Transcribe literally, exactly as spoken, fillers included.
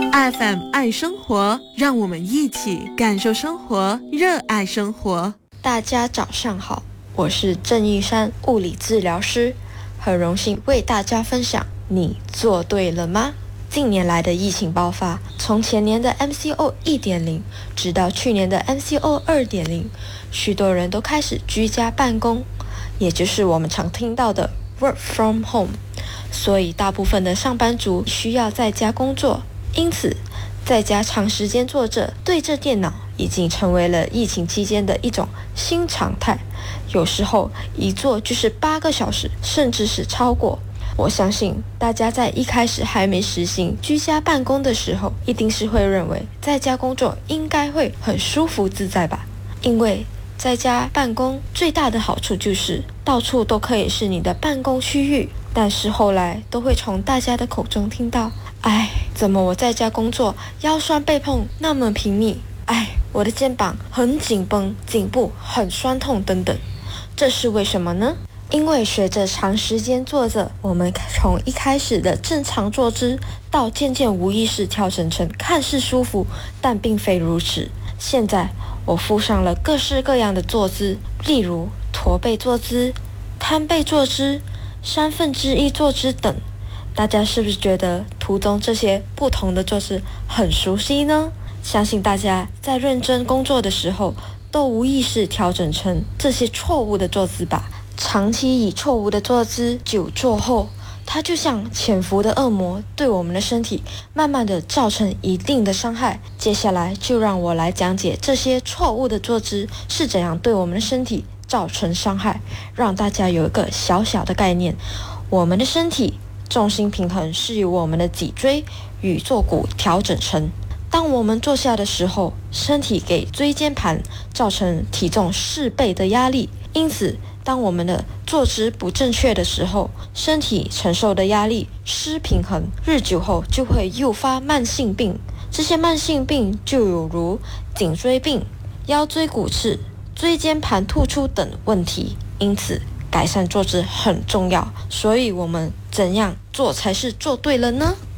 F M 爱生活，让我们一起感受生活，热爱生活。 大家早上好，我是郑义山物理治疗师，很荣幸为大家分享你做对了吗？近年来的疫情爆发，从前年的 M C O 一点零 直到去年的 M C O 二点零， 许多人都开始居家办公，也就是我们常听到的 Work from home， 所以大部分的上班族需要在家工作，因此在家长时间坐着对着电脑已经成为了疫情期间的一种新常态，有时候一坐就是八个小时，甚至是超过。我相信大家在一开始还没实行居家办公的时候，一定是会认为在家工作应该会很舒服自在吧。因为在家办公最大的好处就是到处都可以是你的办公区域，但是后来都会从大家的口中听到，哎，怎么我在家工作腰酸背痛那么频密，哎，我的肩膀很紧绷，颈部很酸痛等等。这是为什么呢？因为随着长时间坐着，我们从一开始的正常坐姿到渐渐无意识调整成看似舒服但并非如此。现在我附上了各式各样的坐姿，例如驼背坐姿、摊背坐姿、三分之一坐姿等。大家是不是觉得图中这些不同的坐姿很熟悉呢？相信大家在认真工作的时候都无意识调整成这些错误的坐姿吧。长期以错误的坐姿久坐后，它就像潜伏的恶魔，对我们的身体慢慢的造成一定的伤害。接下来就让我来讲解这些错误的坐姿是怎样对我们的身体造成伤害，让大家有一个小小的概念。我们的身体重心平衡是由我们的脊椎与坐骨调整成。当我们坐下的时候，身体给椎间盘造成体重四倍的压力，因此当我们的坐姿不正确的时候，身体承受的压力失平衡，日久后就会诱发慢性病。这些慢性病就有如颈椎病、腰椎骨刺、椎间盘突出等问题。因此改善坐姿很重要，所以我们怎样做才是做对了呢？